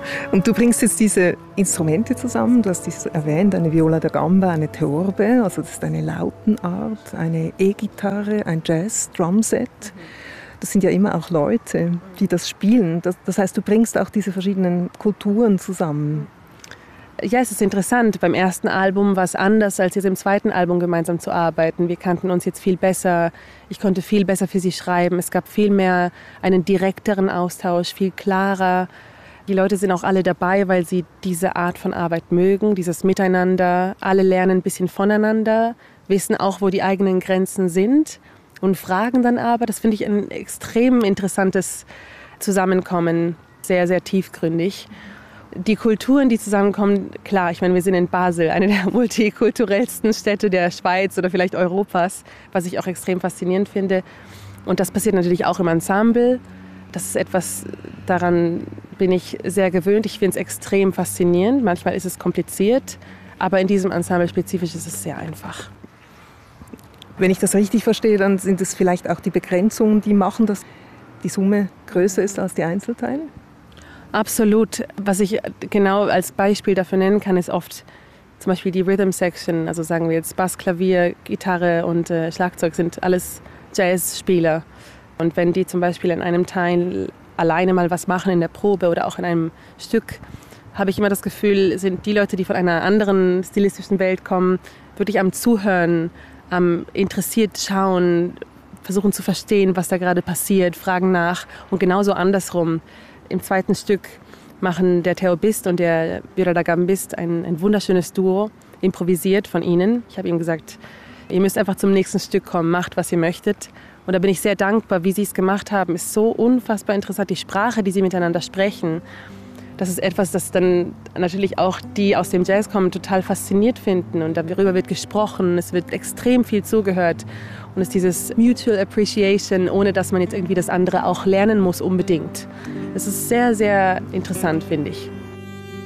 Und du bringst jetzt diese Instrumente zusammen, du hast dies erwähnt, eine Viola da Gamba, eine Theorbe, also das ist eine Lautenart, eine E-Gitarre, ein Jazz-Drumset. Das sind ja immer auch Leute, die das spielen. Das heißt, du bringst auch diese verschiedenen Kulturen zusammen. Ja, es ist interessant. Beim ersten Album war es anders, als jetzt im zweiten Album gemeinsam zu arbeiten. Wir kannten uns jetzt viel besser. Ich konnte viel besser für sie schreiben. Es gab viel mehr einen direkteren Austausch, viel klarer. Die Leute sind auch alle dabei, weil sie diese Art von Arbeit mögen, dieses Miteinander. Alle lernen ein bisschen voneinander, wissen auch, wo die eigenen Grenzen sind und fragen dann aber. Das finde ich ein extrem interessantes Zusammenkommen, sehr, sehr tiefgründig. Die Kulturen, die zusammenkommen, klar, ich meine, wir sind in Basel, eine der multikulturellsten Städte der Schweiz oder vielleicht Europas, was ich auch extrem faszinierend finde. Und das passiert natürlich auch im Ensemble. Das ist etwas, daran bin ich sehr gewöhnt. Ich finde es extrem faszinierend. Manchmal ist es kompliziert, aber in diesem Ensemble spezifisch ist es sehr einfach. Wenn ich das richtig verstehe, dann sind es vielleicht auch die Begrenzungen, die machen, dass die Summe größer ist als die Einzelteile? Absolut. Was ich genau als Beispiel dafür nennen kann, ist oft zum Beispiel die Rhythm Section. Also sagen wir jetzt Bass, Klavier, Gitarre und Schlagzeug sind alles Jazzspieler. Und wenn die zum Beispiel in einem Teil alleine mal was machen in der Probe oder auch in einem Stück, habe ich immer das Gefühl, sind die Leute, die von einer anderen stilistischen Welt kommen, wirklich am Zuhören, am interessiert schauen, versuchen zu verstehen, was da gerade passiert, fragen nach. Und genauso andersrum. Im zweiten Stück machen der Theorbist und der Viola da Gambist ein wunderschönes Duo, improvisiert von ihnen. Ich habe ihnen gesagt, ihr müsst einfach zum nächsten Stück kommen, macht, was ihr möchtet. Und da bin ich sehr dankbar, wie sie es gemacht haben. Ist so unfassbar interessant, die Sprache, die sie miteinander sprechen. Das ist etwas, das dann natürlich auch die aus dem Jazz kommen, total fasziniert finden. Und darüber wird gesprochen, es wird extrem viel zugehört. Und es ist dieses Mutual Appreciation, ohne dass man jetzt irgendwie das andere auch lernen muss unbedingt. Das ist sehr, sehr interessant, finde ich.